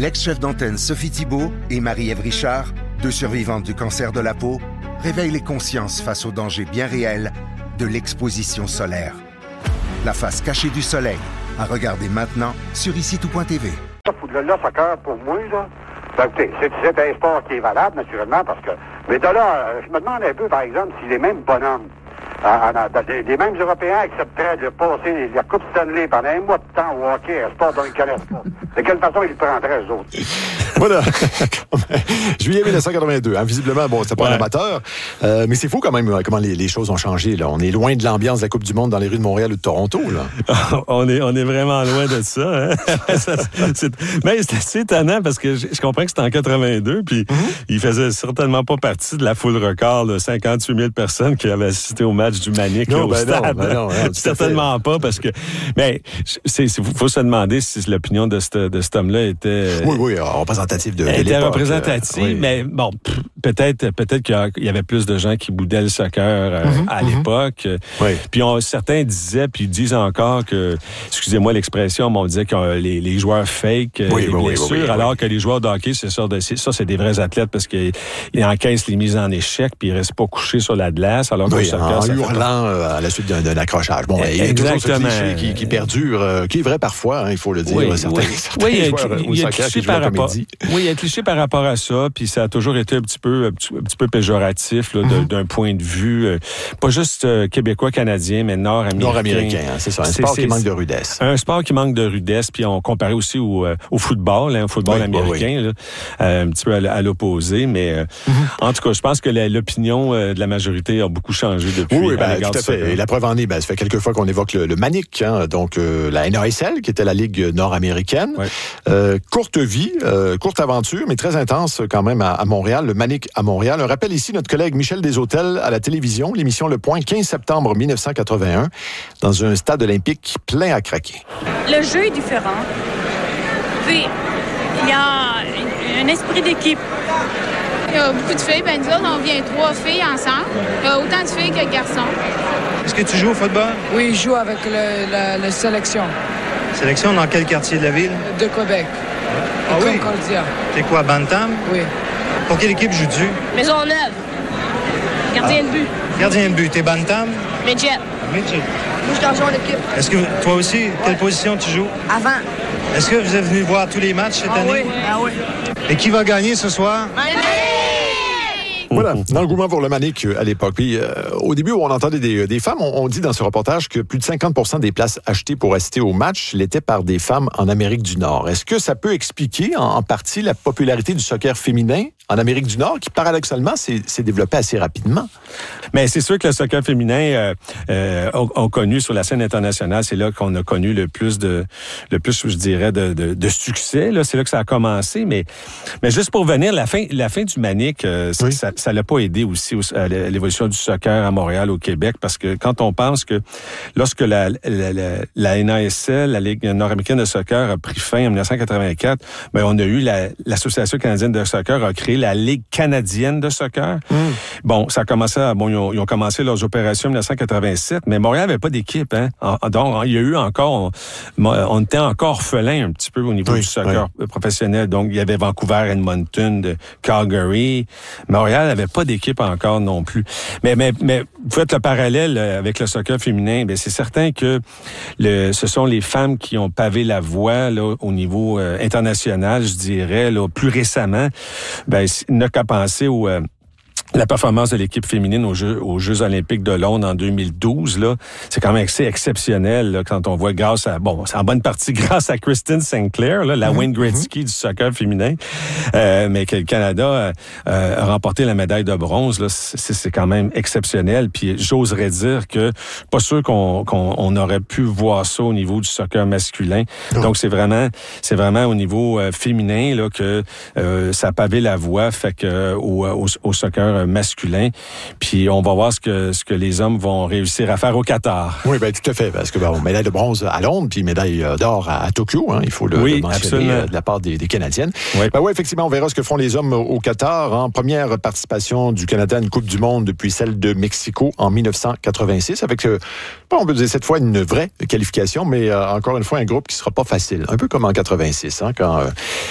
L'ex-chef d'antenne Sophie Thibault et Marie-Ève Richard, deux survivantes du cancer de la peau, réveillent les consciences face aux dangers bien réels de l'exposition solaire. La face cachée du soleil, à regarder maintenant sur icitout.tv. Le soccer, pour moi, là, c'est un sport qui est valable, naturellement, parce que... Mais de là, je me demande un peu, par exemple, si les mêmes bonhommes, les mêmes Européens accepteraient de passer la Coupe Stanley pendant un mois de temps au hockey, un sport dont ils ne connaissent pas. De quelle façon ils le prendraient, eux autres? Voilà. Juillet 1982. Hein, visiblement, bon, c'est pas un amateur. Mais c'est fou quand même comment les choses ont changé. Là. On est loin de l'ambiance de la Coupe du Monde dans les rues de Montréal ou de Toronto. Là. on est vraiment loin de ça. Hein? Mais c'est assez étonnant parce que je comprends que c'était en 82, puis il faisait certainement pas partie de la foule record de 58 000 personnes qui avaient assisté au match du Manic là, au stade. Non, certainement pas, parce que... Mais il faut se demander si l'opinion de cet homme-là était... Oui, représentative de était l'époque. Représentative, oui. Mais bon, peut-être qu'il y avait plus de gens qui boudaient le soccer à l'époque. Oui. Puis certains disaient, puis ils disent encore que, excusez-moi l'expression, mais on disait que les joueurs fake, les blessures, alors que les joueurs de hockey, c'est des vrais athlètes parce qu'ils encaissent les mises en échec, puis ils restent pas couchés sur la glace, alors que le soccer... En hurlant à la suite d'un accrochage. Bon, il y a toujours ce cliché qui perdure, qui est vrai parfois, hein, il faut le dire. Certains il y a un cliché par rapport à ça, puis ça a toujours été un petit peu péjoratif là, d'un point de vue, pas juste québécois, canadien, mais nord-américain. Nord-américain, hein, c'est ça. Un sport qui manque de rudesse. Un sport qui manque de rudesse, puis on comparait aussi au football, hein, au football américain, là, un petit peu à l'opposé, mais en tout cas, je pense que l'opinion de la majorité a beaucoup changé depuis. Oui, tout à fait. Et la preuve en est, ça fait quelques fois qu'on évoque le Manic, hein, donc la NASL, qui était la Ligue nord-américaine. Ouais. Courte vie, courte aventure, mais très intense quand même à Montréal, le Manic à Montréal. Un rappel ici, notre collègue Michel Deshôtels à la télévision, l'émission Le Point, 15 septembre 1981, dans un stade olympique plein à craquer. Le jeu est différent. Puis, il y a un esprit d'équipe. Il y a beaucoup de filles, nous autres, on vient 3 filles ensemble. Il y a autant de filles que de garçons. Est-ce que tu joues au football? Oui, je joue avec la sélection. Sélection dans quel quartier de la ville? De Québec. Ah oui? Concordia. T'es quoi, Bantam? Oui. Pour quelle équipe joues-tu? Maisonneuve. Gardien de but. Gardien de but. T'es Bantam? Midget. Midget. Moi, je suis dans l'équipe. Est-ce que toi aussi, quelle position tu joues? Avant. Est-ce que vous êtes venu voir tous les matchs cette année? Oui. Et qui va gagner ce soir? Voilà, l'engouement pour le Manic à l'époque. Puis, au début, où on entendait des femmes, on dit dans ce reportage que plus de 50% des places achetées pour assister au match l'étaient par des femmes en Amérique du Nord. Est-ce que ça peut expliquer en partie la popularité du soccer féminin en Amérique du Nord, qui paradoxalement s'est développé assez rapidement? Mais c'est sûr que le soccer féminin a connu sur la scène internationale, c'est là qu'on a connu le plus, je dirais, de succès. Là, c'est là que ça a commencé. Mais juste pour venir, la fin du Manic, ça l'a pas aidé aussi à l'évolution du soccer à Montréal, au Québec, parce que quand on pense que lorsque la NASL, la Ligue nord-américaine de soccer, a pris fin en 1984, on a eu l'Association canadienne de soccer a créé la Ligue canadienne de soccer. Bon, ça a commencé ils ont commencé leurs opérations en 1987, mais Montréal n'avait pas d'équipe, hein. Donc, il y a eu encore, on était encore orphelin un petit peu au niveau du soccer professionnel. Donc, il y avait Vancouver, Edmonton, Calgary. Montréal n'avait pas d'équipe encore non plus. Mais vous faites le parallèle avec le soccer féminin, c'est certain que ce sont les femmes qui ont pavé la voie là, au niveau international, je dirais, là, plus récemment. Il n'a qu'à penser la performance de l'équipe féminine aux Jeux olympiques de Londres en 2012, là, c'est quand même assez exceptionnel là, quand on voit c'est en bonne partie grâce à Kristen Sinclair, là, la Wayne Gretzky du soccer féminin, mais que le Canada a remporté la médaille de bronze. Là, c'est quand même exceptionnel. Puis j'oserais dire que pas sûr qu'on aurait pu voir ça au niveau du soccer masculin. Donc c'est vraiment au niveau féminin là que ça a pavé la voie, fait que au soccer masculin. Puis on va voir ce que les hommes vont réussir à faire au Qatar. Oui, tout à fait. Parce que médaille de bronze à Londres, puis médaille d'or à Tokyo, hein, il faut le mentionner de la part des Canadiennes. Oui. Effectivement, on verra ce que feront les hommes au Qatar. En première participation du Canada à une Coupe du Monde depuis celle de Mexico en 1986, avec, on peut dire cette fois une vraie qualification, mais encore une fois, un groupe qui sera pas facile. Un peu comme en 86, hein, quand